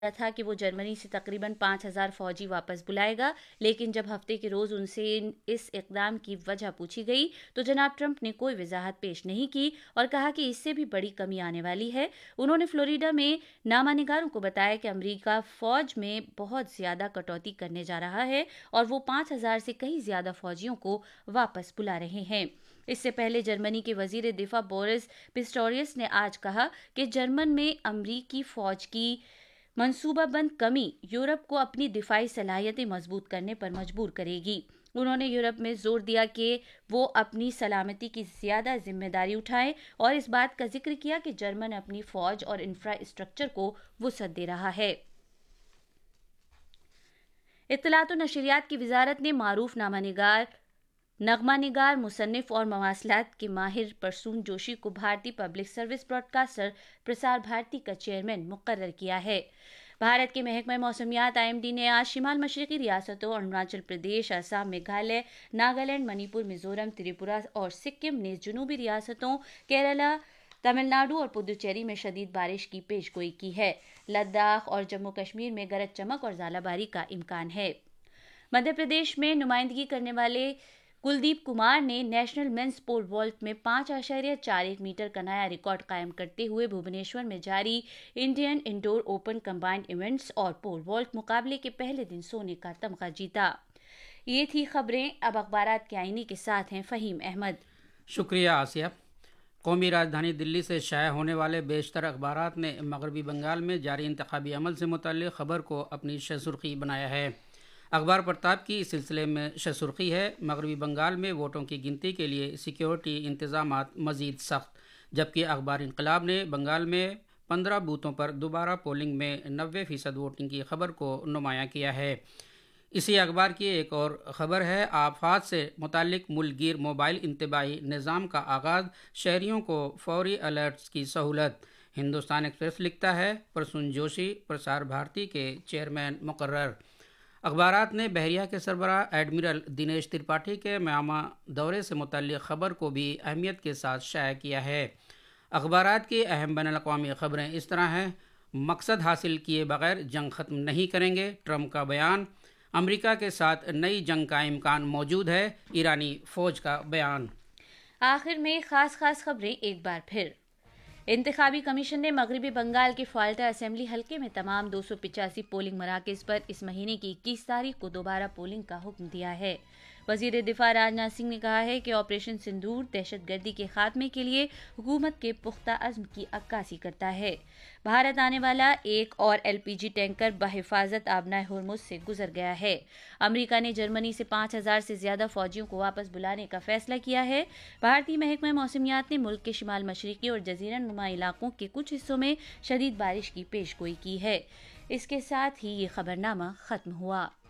تھا کہ وہ جرمنی سے تقریباً 5,000 فوجی واپس بلائے گا، لیکن جب ہفتے کے روز ان سے اس اقدام کی وجہ پوچھی گئی تو جناب ٹرمپ نے کوئی وضاحت پیش نہیں کی اور کہا کہ اس سے بھی بڑی کمی آنے والی ہے۔ انہوں نے فلوریڈا میں نامہ نگاروں کو بتایا کہ امریکہ فوج میں بہت زیادہ کٹوتی کرنے جا رہا ہے اور وہ 5,000 سے کہیں زیادہ فوجیوں کو واپس بلا رہے ہیں۔ اس سے پہلے جرمنی کے وزیر دفاع بورس پسٹوریس نے آج کہا کہ جرمن میں امریکی فوج کی منصوبہ بند کمی یورپ کو اپنی دفاعی صلاحیتیں مضبوط کرنے پر مجبور کرے گی۔ انہوں نے یورپ میں زور دیا کہ وہ اپنی سلامتی کی زیادہ ذمہ داری اٹھائے اور اس بات کا ذکر کیا کہ جرمن اپنی فوج اور انفراسٹرکچر کو وسعت دے رہا ہے۔ اطلاعات و نشریات کی وزارت نے معروف نغمہ نگار، مصنف اور مواصلات کے ماہر پرسون جوشی کو بھارتی public service Broad caster Prasar Bharati کا چیئرمین مقرر کیا ہے۔ بھارت کے محکمہ موسمیات IMD نے آج شمال مشرقی ریاستوں اروناچل پردیش، آسام، میگھالیہ، ناگالینڈ، منی پور، میزورم، تریپورہ اور سکم نیز جنوبی ریاستوں کیرالہ، تمل ناڈو اور پدوچیری میں شدید بارش کی پیش گوئی کی ہے۔ لداخ اور جموں کشمیر میں گرج چمک اور ژالہ باری کا امکان ہے۔ مدھیہ پردیش میں نمائندگی کرنے والے کلدیپ کمار نے نیشنل مینس پول والٹ میں 5.41 میٹر کا نیا ریکارڈ قائم کرتے ہوئے بھوبنیشور میں جاری Indian Indore open combined events اور پول والٹ مقابلے کے پہلے دن سونے کا تمغہ جیتا۔ یہ تھی خبریں۔ اب اخبارات کے آئینے کے ساتھ ہیں فہیم احمد۔ شکریہ آسیہ۔ قومی راجدھانی دلی سے شائع ہونے والے بیشتر اخبارات نے مغربی بنگال میں جاری انتخابی عمل سے متعلق خبر کو اپنی شہسرخی بنایا ہے۔ اخبار پرتاب کی اس سلسلے میں شہسرخی ہے: مغربی بنگال میں ووٹوں کی گنتی کے لیے سیکیورٹی انتظامات مزید سخت، جبکہ اخبار انقلاب نے بنگال میں 15 بوتھوں پر دوبارہ پولنگ میں 90% ووٹنگ کی خبر کو نمایاں کیا ہے۔ اسی اخبار کی ایک اور خبر ہے: آفات سے متعلق ملک گیر موبائل انتباہی نظام کا آغاز، شہریوں کو فوری الرٹس کی سہولت۔ ہندوستان ایکسپریس لکھتا ہے: پرسون جوشی پرسار بھارتی کے چیئرمین مقرر۔ اخبارات نے بحریہ کے سربراہ ایڈمرل دنیش ترپاٹھی کے میانمار دورے سے متعلق خبر کو بھی اہمیت کے ساتھ شائع کیا ہے۔ اخبارات کی اہم بین الاقوامی خبریں اس طرح ہیں: مقصد حاصل کیے بغیر جنگ ختم نہیں کریں گے، ٹرمپ کا بیان۔ امریکہ کے ساتھ نئی جنگ کا امکان موجود ہے، ایرانی فوج کا بیان۔ آخر میں خاص خبریں ایک بار پھر۔ انتخابی کمیشن نے مغربی بنگال کے فالٹا اسمبلی حلقے میں تمام 285 پولنگ مراکز پر اس مہینے کی 21 تاریخ کو دوبارہ پولنگ کا حکم دیا ہے۔ وزیر دفاع راجناتھ سنگھ نے کہا ہے کہ آپریشن سندور دہشت گردی کے خاتمے کے لیے حکومت کے پختہ عزم کی عکاسی کرتا ہے۔ بھارت آنے والا ایک اور LPG ٹینکر بحفاظت آبنائے ہرمز سے گزر گیا ہے۔ امریکہ نے جرمنی سے 5,000 سے زیادہ فوجیوں کو واپس بلانے کا فیصلہ کیا ہے۔ بھارتی محکمہ موسمیات نے ملک کے شمال مشرقی اور جزیرہ نما علاقوں کے کچھ حصوں میں شدید بارش کی پیش گوئی کی ہے۔ اس کے ساتھ ہی یہ خبرنامہ ختم ہوا۔